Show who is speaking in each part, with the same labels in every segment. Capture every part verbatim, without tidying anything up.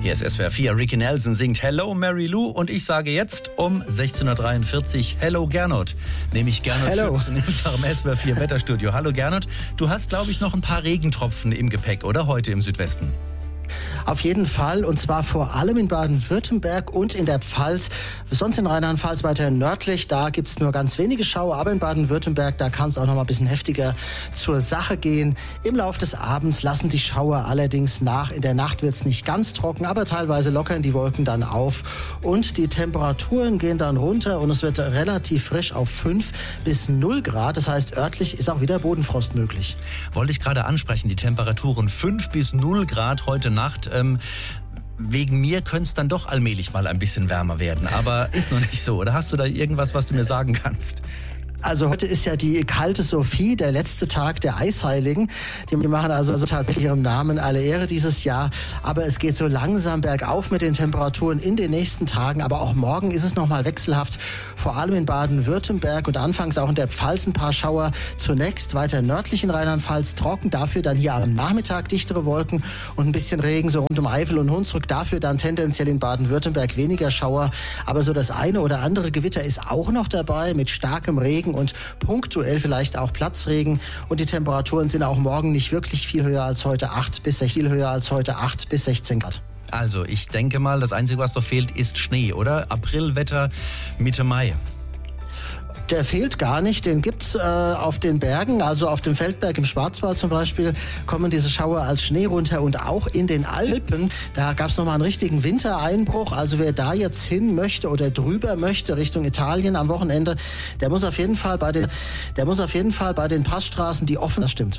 Speaker 1: Hier ist S W R vier. Ricky Nelson singt Hello Mary Lou und ich sage jetzt um sechzehn Uhr dreiundvierzig Hello Gernot. Nämlich Gernot
Speaker 2: Hello.
Speaker 1: Schütz in unserem S W R vier Wetterstudio. Hallo Gernot, du hast, glaube ich, noch ein paar Regentropfen im Gepäck, oder? Heute im Südwesten.
Speaker 2: Auf jeden Fall, und zwar vor allem in Baden-Württemberg und in der Pfalz. Sonst in Rheinland-Pfalz weiter nördlich, da gibt's nur ganz wenige Schauer, aber in Baden-Württemberg, da kann es auch noch mal ein bisschen heftiger zur Sache gehen. Im Laufe des Abends lassen die Schauer allerdings nach. In der Nacht wird's nicht ganz trocken, aber teilweise lockern die Wolken dann auf. Und die Temperaturen gehen dann runter und es wird relativ frisch auf fünf bis null Grad. Das heißt, örtlich ist auch wieder Bodenfrost möglich.
Speaker 1: Wollte ich gerade ansprechen, die Temperaturen fünf bis null Grad heute Nacht. Ähm, wegen mir könnte es dann doch allmählich mal ein bisschen wärmer werden. Aber ist noch nicht so. Oder hast du da irgendwas, was du mir sagen kannst?
Speaker 2: Also heute ist ja die kalte Sophie, der letzte Tag der Eisheiligen. Die machen also, also tatsächlich ihrem Namen alle Ehre dieses Jahr. Aber es geht so langsam bergauf mit den Temperaturen in den nächsten Tagen. Aber auch morgen ist es nochmal wechselhaft. Vor allem in Baden-Württemberg und anfangs auch in der Pfalz ein paar Schauer. Zunächst weiter nördlich in Rheinland-Pfalz trocken. Dafür dann hier am Nachmittag dichtere Wolken und ein bisschen Regen so rund um Eifel und Hunsrück. Dafür dann tendenziell in Baden-Württemberg weniger Schauer. Aber so das eine oder andere Gewitter ist auch noch dabei mit starkem Regen und punktuell vielleicht auch Platzregen. Und die Temperaturen sind auch morgen nicht wirklich viel höher als heute, acht bis sechzehn, viel höher als heute acht bis sechzehn Grad.
Speaker 1: Also, ich denke mal, das Einzige, was noch fehlt, ist Schnee, oder? Aprilwetter, Mitte Mai.
Speaker 2: Der fehlt gar nicht, den gibt's äh, auf den Bergen, also auf dem Feldberg im Schwarzwald zum Beispiel, kommen diese Schauer als Schnee runter und auch in den Alpen, da gab's nochmal einen richtigen Wintereinbruch, also wer da jetzt hin möchte oder drüber möchte Richtung Italien am Wochenende, der muss auf jeden Fall bei den, der muss auf jeden Fall bei den Passstraßen, die offen, das stimmt.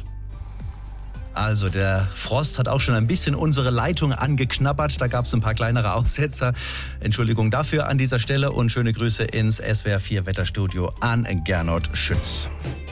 Speaker 1: Also der Frost hat auch schon ein bisschen unsere Leitung angeknabbert. Da gab es ein paar kleinere Aussetzer. Entschuldigung dafür an dieser Stelle und schöne Grüße ins S W R vier Wetterstudio an Gernot Schütz.